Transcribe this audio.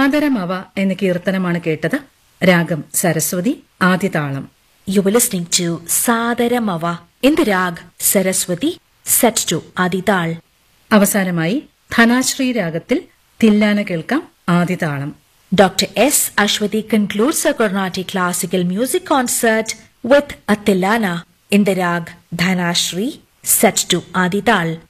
സാദരമവ എന്ന കീർത്തനമാണ് കേട്ടത്. രാഗം Saraswati, ആദിതാളം. You were listening to Sadaramava in the rag Saraswati, set to Adital. അവസാനമായി ധനാശ്രീ രാഗത്തിൽ തില്ലാന കേൾക്കാം, ആദിതാളം. Dr. S. Ashwati concludes her Carnatic classical music concert with a Tilana in the rag Dhanashri, set to Adital.